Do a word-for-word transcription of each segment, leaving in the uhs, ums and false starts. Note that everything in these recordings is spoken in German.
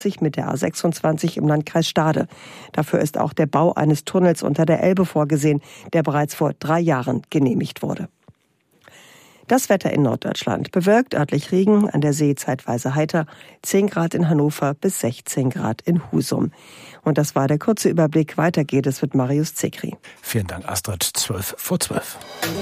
mit der A sechsundzwanzig im Landkreis Stade. Dafür ist auch der Bau eines Tunnels unter der Elbe vorgesehen, der bereits vor drei Jahren genehmigt wurde. Das Wetter in Norddeutschland: bewölkt, örtlich Regen, an der See zeitweise heiter, zehn Grad in Hannover bis sechzehn Grad in Husum. Und das war der kurze Überblick. Weiter geht es mit Marius Zekri. Vielen Dank, Astrid. Zwölf vor zwölf.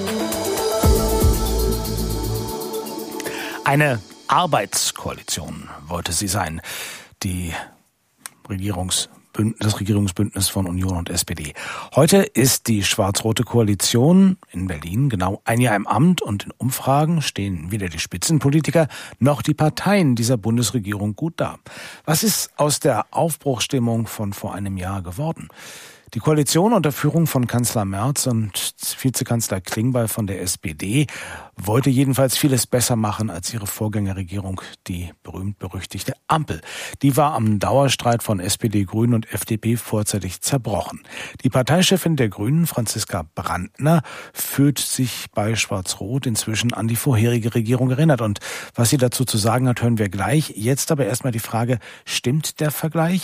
Eine Arbeitskoalition wollte sie sein, die Regierungs das Regierungsbündnis von Union und S P D. Heute ist die schwarz-rote Koalition in Berlin genau ein Jahr im Amt und in Umfragen stehen weder die Spitzenpolitiker noch die Parteien dieser Bundesregierung gut da. Was ist aus der Aufbruchsstimmung von vor einem Jahr geworden? Die Koalition unter Führung von Kanzler Merz und Vizekanzler Klingbeil von der S P D wollte jedenfalls vieles besser machen als ihre Vorgängerregierung, die berühmt-berüchtigte Ampel. Die war am Dauerstreit von S P D, Grünen und F D P vorzeitig zerbrochen. Die Parteichefin der Grünen, Franziska Brandner, fühlt sich bei Schwarz-Rot inzwischen an die vorherige Regierung erinnert. Und was sie dazu zu sagen hat, hören wir gleich. Jetzt aber erstmal die Frage, stimmt der Vergleich?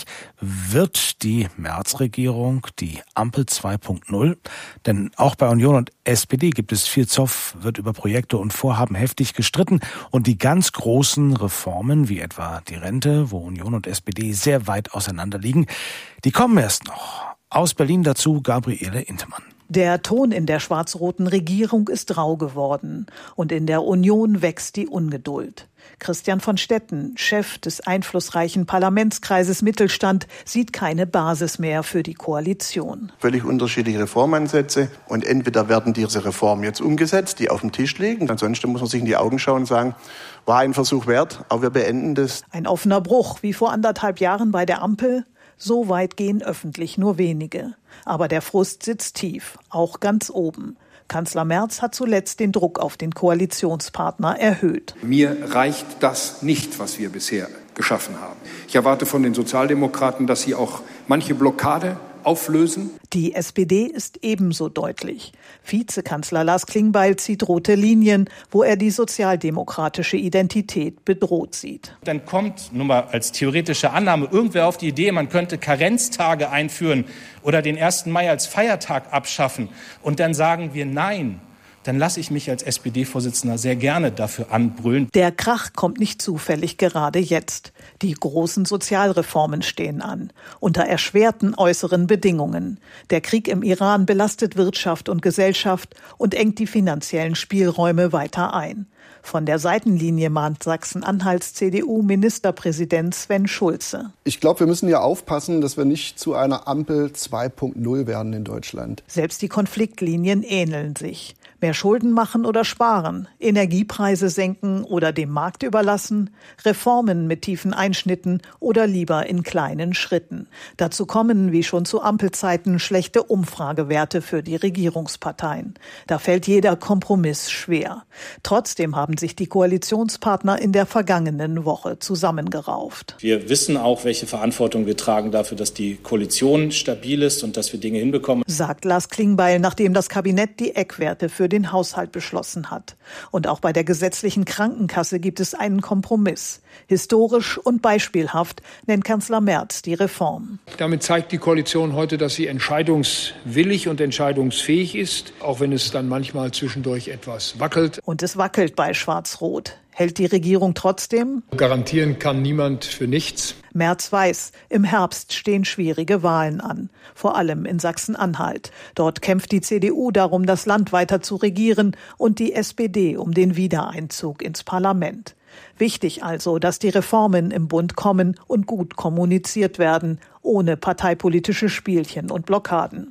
Wird die Merz-Regierung die Ampel zwei Punkt null? Denn auch bei Union und S P D gibt es viel Zoff, wird über Projekte und Vorhaben heftig gestritten. Und die ganz großen Reformen, wie etwa die Rente, wo Union und S P D sehr weit auseinander liegen, die kommen erst noch. Aus Berlin dazu Gabriele Intemann. Der Ton in der schwarz-roten Regierung ist rau geworden und in der Union wächst die Ungeduld. Christian von Stetten, Chef des einflussreichen Parlamentskreises Mittelstand, sieht keine Basis mehr für die Koalition. Völlig unterschiedliche Reformansätze und entweder werden diese Reformen jetzt umgesetzt, die auf dem Tisch liegen. Ansonsten muss man sich in die Augen schauen und sagen, war ein Versuch wert, aber wir beenden das. Ein offener Bruch, wie vor anderthalb Jahren bei der Ampel. So weit gehen öffentlich nur wenige. Aber der Frust sitzt tief, auch ganz oben. Kanzler Merz hat zuletzt den Druck auf den Koalitionspartner erhöht. Mir reicht das nicht, was wir bisher geschaffen haben. Ich erwarte von den Sozialdemokraten, dass sie auch manche Blockade auflösen. Die S P D ist ebenso deutlich. Vizekanzler Lars Klingbeil zieht rote Linien, wo er die sozialdemokratische Identität bedroht sieht. Dann kommt nur mal als theoretische Annahme irgendwer auf die Idee, man könnte Karenztage einführen oder den ersten Mai als Feiertag abschaffen. Und dann sagen wir nein. Dann lasse ich mich als S P D-Vorsitzender sehr gerne dafür anbrüllen. Der Krach kommt nicht zufällig gerade jetzt. Die großen Sozialreformen stehen an, unter erschwerten äußeren Bedingungen. Der Krieg im Iran belastet Wirtschaft und Gesellschaft und engt die finanziellen Spielräume weiter ein. Von der Seitenlinie mahnt Sachsen-Anhalts C D U-Ministerpräsident Sven Schulze. Ich glaube, wir müssen ja aufpassen, dass wir nicht zu einer Ampel zwei Punkt null werden in Deutschland. Selbst die Konfliktlinien ähneln sich. Mehr Schulden machen oder sparen, Energiepreise senken oder dem Markt überlassen, Reformen mit tiefen Einschnitten oder lieber in kleinen Schritten. Dazu kommen, wie schon zu Ampelzeiten, schlechte Umfragewerte für die Regierungsparteien. Da fällt jeder Kompromiss schwer. Trotzdem haben sich die Koalitionspartner in der vergangenen Woche zusammengerauft. Wir wissen auch, welche Verantwortung wir tragen dafür, dass die Koalition stabil ist und dass wir Dinge hinbekommen, sagt Lars Klingbeil, nachdem das Kabinett die Eckwerte für den Haushalt beschlossen hat. Und auch bei der gesetzlichen Krankenkasse gibt es einen Kompromiss. Historisch und beispielhaft nennt Kanzler Merz die Reform. Damit zeigt die Koalition heute, dass sie entscheidungswillig und entscheidungsfähig ist, auch wenn es dann manchmal zwischendurch etwas wackelt. Und es wackelt bei Schwarz-Rot. Hält die Regierung trotzdem? Garantieren kann niemand für nichts. Merz weiß, im Herbst stehen schwierige Wahlen an, vor allem in Sachsen-Anhalt. Dort kämpft die C D U darum, das Land weiter zu regieren und die S P D um den Wiedereinzug ins Parlament. Wichtig also, dass die Reformen im Bund kommen und gut kommuniziert werden, ohne parteipolitische Spielchen und Blockaden.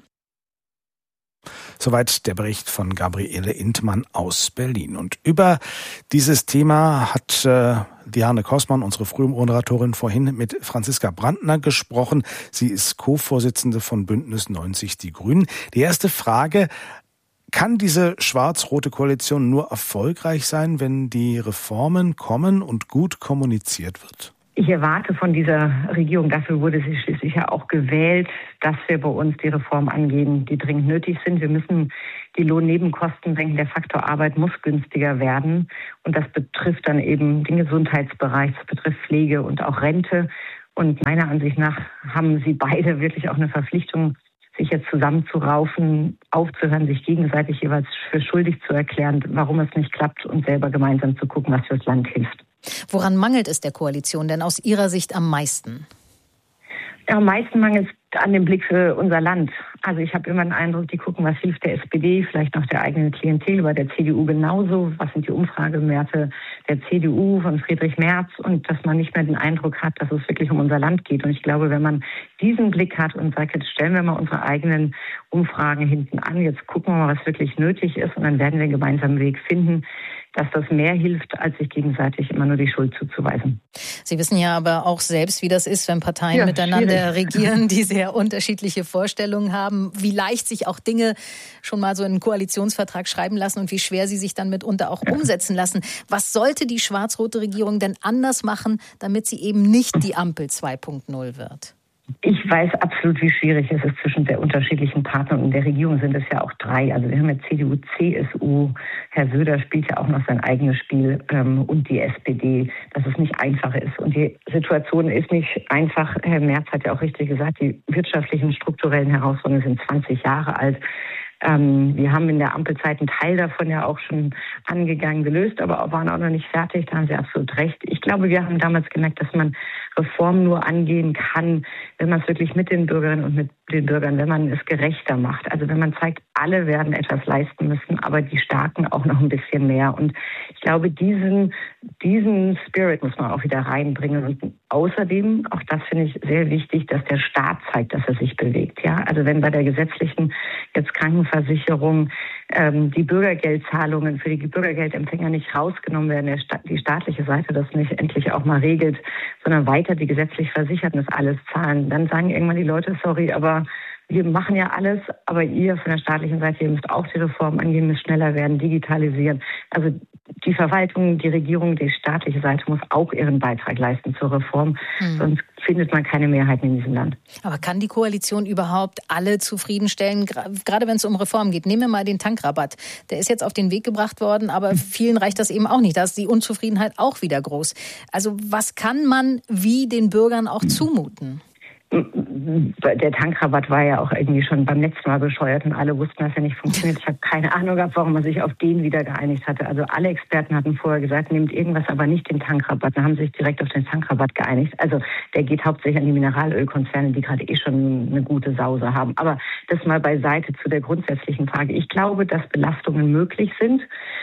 Soweit der Bericht von Gabriele Intmann aus Berlin. Und über dieses Thema hat äh, Diane Kossmann, unsere Frühmoderatorin, vorhin mit Franziska Brandner gesprochen. Sie ist Co-Vorsitzende von Bündnis neunzig Die Grünen. Die erste Frage: Kann diese schwarz-rote Koalition nur erfolgreich sein, wenn die Reformen kommen und gut kommuniziert wird? Ich erwarte von dieser Regierung, dafür wurde sie schließlich ja auch gewählt, dass wir bei uns die Reformen angehen, die dringend nötig sind. Wir müssen die Lohnnebenkosten senken. Der Faktor Arbeit muss günstiger werden. Und das betrifft dann eben den Gesundheitsbereich, das betrifft Pflege und auch Rente. Und meiner Ansicht nach haben sie beide wirklich auch eine Verpflichtung, sich jetzt zusammenzuraufen, aufzuhören, sich gegenseitig jeweils für schuldig zu erklären, warum es nicht klappt und selber gemeinsam zu gucken, was fürs Land hilft. Woran mangelt es der Koalition denn aus Ihrer Sicht am meisten? Ja, am meisten mangelt es an dem Blick für unser Land. Also ich habe immer den Eindruck, die gucken, was hilft der S P D, vielleicht noch der eigenen Klientel, bei der C D U genauso. Was sind die Umfragewerte der C D U von Friedrich Merz? Und dass man nicht mehr den Eindruck hat, dass es wirklich um unser Land geht. Und ich glaube, wenn man diesen Blick hat und sagt, jetzt stellen wir mal unsere eigenen Umfragen hinten an, jetzt gucken wir mal, was wirklich nötig ist und dann werden wir einen gemeinsamen Weg finden, dass das mehr hilft, als sich gegenseitig immer nur die Schuld zuzuweisen. Sie wissen ja aber auch selbst, wie das ist, wenn Parteien ja, miteinander schwierig. regieren, die sehr unterschiedliche Vorstellungen haben, wie leicht sich auch Dinge schon mal so in einen Koalitionsvertrag schreiben lassen und wie schwer sie sich dann mitunter auch ja. umsetzen lassen. Was sollte die schwarz-rote Regierung denn anders machen, damit sie eben nicht die Ampel zwei Punkt null wird? Ich weiß absolut, wie schwierig es ist zwischen der unterschiedlichen Partnern. Und in der Regierung sind es ja auch drei. Also wir haben ja C D U, C S U. Herr Söder spielt ja auch noch sein eigenes Spiel ähm, und die S P D, dass es nicht einfach ist. Und die Situation ist nicht einfach. Herr Merz hat ja auch richtig gesagt, die wirtschaftlichen, strukturellen Herausforderungen sind zwanzig Jahre alt. Ähm, wir haben in der Ampelzeit einen Teil davon ja auch schon angegangen, gelöst, aber waren auch noch nicht fertig. Da haben Sie absolut recht. Ich glaube, wir haben damals gemerkt, dass man Reformen nur angehen kann, wenn man es wirklich mit den Bürgerinnen und mit den Bürgern, wenn man es gerechter macht. Also wenn man zeigt, alle werden etwas leisten müssen, aber die Starken auch noch ein bisschen mehr. Und ich glaube, diesen, diesen Spirit muss man auch wieder reinbringen. Und außerdem, auch das finde ich sehr wichtig, dass der Staat zeigt, dass er sich bewegt. Ja, also wenn bei der gesetzlichen jetzt Krankenversicherung ähm, die Bürgergeldzahlungen für die Bürgergeldempfänger nicht rausgenommen werden, der Sta- die staatliche Seite das nicht endlich auch mal regelt, sondern weiter die gesetzlich Versicherten das alles zahlen, dann sagen irgendwann die Leute, sorry, aber wir machen ja alles, aber ihr von der staatlichen Seite, ihr müsst auch die Reformen angehen, müsst schneller werden, digitalisieren. Also die Verwaltung, die Regierung, die staatliche Seite muss auch ihren Beitrag leisten zur Reform, hm. sonst findet man keine Mehrheiten in diesem Land. Aber kann die Koalition überhaupt alle zufriedenstellen, gerade wenn es um Reformen geht? Nehmen wir mal den Tankrabatt. Der ist jetzt auf den Weg gebracht worden, aber vielen reicht das eben auch nicht. Da ist die Unzufriedenheit auch wieder groß. Also was kann man wie den Bürgern auch zumuten? Der Tankrabatt war ja auch irgendwie schon beim letzten Mal bescheuert und alle wussten, dass er nicht funktioniert. Ich habe keine Ahnung gehabt, warum man sich auf den wieder geeinigt hatte. Also alle Experten hatten vorher gesagt, nehmt irgendwas, aber nicht den Tankrabatt. Dann haben sie sich direkt auf den Tankrabatt geeinigt. Also der geht hauptsächlich an die Mineralölkonzerne, die gerade eh schon eine gute Sause haben. Aber das mal beiseite zu der grundsätzlichen Frage. Ich glaube, dass Belastungen möglich sind,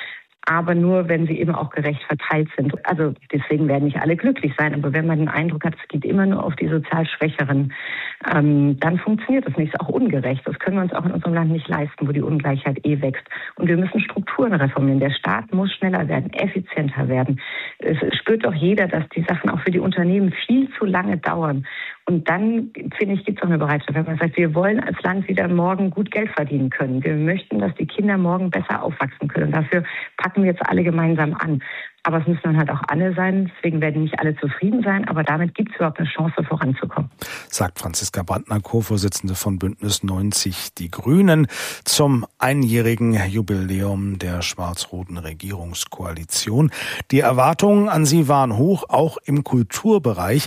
aber nur, wenn sie eben auch gerecht verteilt sind. Also deswegen werden nicht alle glücklich sein, aber wenn man den Eindruck hat, es geht immer nur auf die sozial Schwächeren, ähm, dann funktioniert das nicht. Das ist auch ungerecht. Das können wir uns auch in unserem Land nicht leisten, wo die Ungleichheit eh wächst. Und wir müssen Strukturen reformieren. Der Staat muss schneller werden, effizienter werden. Es spürt doch jeder, dass die Sachen auch für die Unternehmen viel zu lange dauern. Und dann, finde ich, gibt es auch eine Bereitschaft, wenn man sagt, wir wollen als Land wieder morgen gut Geld verdienen können. Wir möchten, dass die Kinder morgen besser aufwachsen können. Und dafür packen wir jetzt alle gemeinsam an. Aber es müssen dann halt auch alle sein. Deswegen werden nicht alle zufrieden sein. Aber damit gibt es überhaupt eine Chance, voranzukommen. Sagt Franziska Brandner, Co-Vorsitzende von Bündnis neunzig Die Grünen, zum einjährigen Jubiläum der schwarz-roten Regierungskoalition. Die Erwartungen an sie waren hoch, auch im Kulturbereich.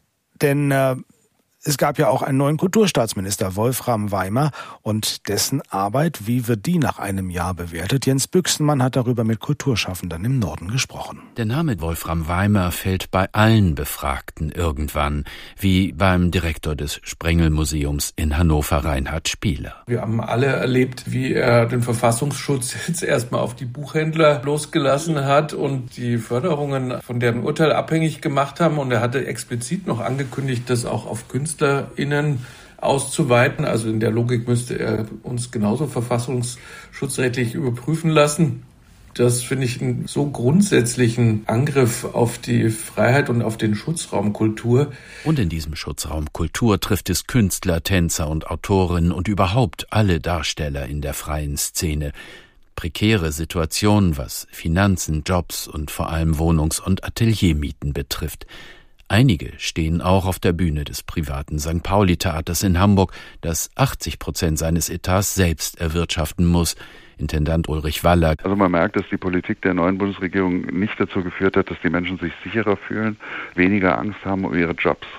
Denn äh, es gab ja auch einen neuen Kulturstaatsminister, Wolfram Weimer, und dessen Arbeit, wie wird die nach einem Jahr bewertet? Jens Büchsenmann hat darüber mit Kulturschaffenden im Norden gesprochen. Der Name Wolfram Weimer fällt bei allen Befragten irgendwann, wie beim Direktor des Sprengelmuseums in Hannover, Reinhard Spieler. Wir haben alle erlebt, wie er den Verfassungsschutz jetzt erstmal auf die Buchhändler losgelassen hat und die Förderungen von deren Urteil abhängig gemacht haben. Und er hatte explizit noch angekündigt, das auch auf Künstler KünstlerInnen auszuweiten. Also in der Logik müsste er uns genauso verfassungsschutzrechtlich überprüfen lassen. Das finde ich einen so grundsätzlichen Angriff auf die Freiheit und auf den Schutzraum Kultur. Und in diesem Schutzraum Kultur trifft es Künstler, Tänzer und Autorinnen und überhaupt alle Darsteller in der freien Szene. Prekäre Situationen, was Finanzen, Jobs und vor allem Wohnungs- und Ateliermieten betrifft. Einige stehen auch auf der Bühne des privaten Sankt Pauli-Theaters in Hamburg, das achtzig Prozent seines Etats selbst erwirtschaften muss. Intendant Ulrich Waller. Also man merkt, dass die Politik der neuen Bundesregierung nicht dazu geführt hat, dass die Menschen sich sicherer fühlen, weniger Angst haben um ihre Jobs.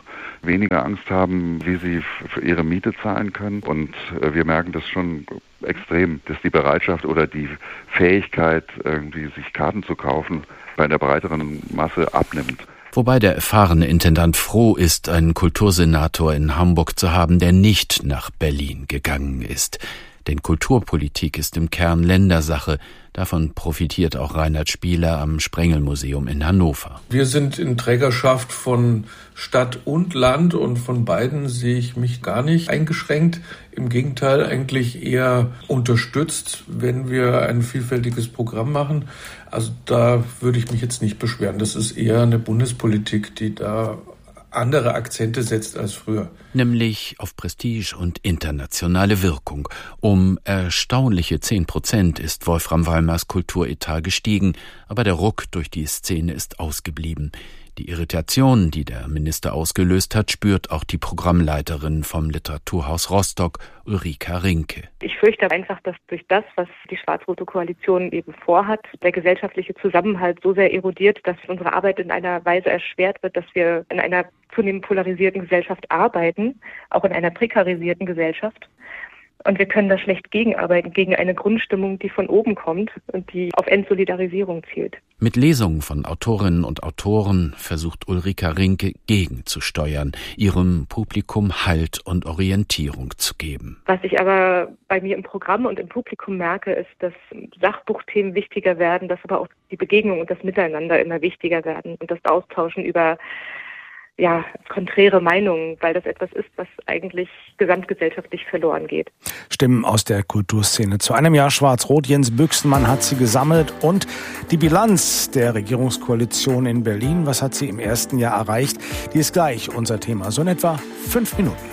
weniger Angst haben, wie sie für ihre Miete zahlen können. Und wir merken das schon extrem, dass die Bereitschaft oder die Fähigkeit, irgendwie sich Karten zu kaufen, bei der breiteren Masse abnimmt. Wobei der erfahrene Intendant froh ist, einen Kultursenator in Hamburg zu haben, der nicht nach Berlin gegangen ist. Denn Kulturpolitik ist im Kern Ländersache. Davon profitiert auch Reinhard Spieler am Sprengelmuseum in Hannover. Wir sind in Trägerschaft von Stadt und Land und von beiden sehe ich mich gar nicht eingeschränkt. Im Gegenteil, eigentlich eher unterstützt, wenn wir ein vielfältiges Programm machen. Also da würde ich mich jetzt nicht beschweren. Das ist eher eine Bundespolitik, die da andere Akzente setzt als früher. Nämlich auf Prestige und internationale Wirkung. Um erstaunliche zehn Prozent ist Wolfram Walmers Kulturetat gestiegen, aber der Ruck durch die Szene ist ausgeblieben. Die Irritation, die der Minister ausgelöst hat, spürt auch die Programmleiterin vom Literaturhaus Rostock, Ulrika Rinke. Ich fürchte einfach, dass durch das, was die schwarz-rote Koalition eben vorhat, der gesellschaftliche Zusammenhalt so sehr erodiert, dass unsere Arbeit in einer Weise erschwert wird, dass wir in einer zunehmend polarisierten Gesellschaft arbeiten, auch in einer prekarisierten Gesellschaft. Und wir können da schlecht gegenarbeiten, gegen eine Grundstimmung, die von oben kommt und die auf Entsolidarisierung zielt. Mit Lesungen von Autorinnen und Autoren versucht Ulrika Rinke gegenzusteuern, ihrem Publikum Halt und Orientierung zu geben. Was ich aber bei mir im Programm und im Publikum merke, ist, dass Sachbuchthemen wichtiger werden, dass aber auch die Begegnung und das Miteinander immer wichtiger werden und das Austauschen über ja, konträre Meinungen, weil das etwas ist, was eigentlich gesamtgesellschaftlich verloren geht. Stimmen aus der Kulturszene. Zu einem Jahr Schwarz-Rot, Jens Büchsenmann hat sie gesammelt. Und die Bilanz der Regierungskoalition in Berlin, was hat sie im ersten Jahr erreicht? Die ist gleich unser Thema, so in etwa fünf Minuten.